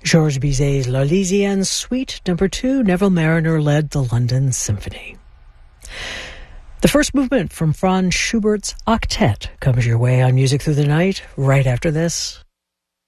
Georges Bizet's L'Arlésienne Suite No. 2, Neville Marriner led the London Symphony. The first movement from Franz Schubert's Octet comes your way on Music Through the Night right after this.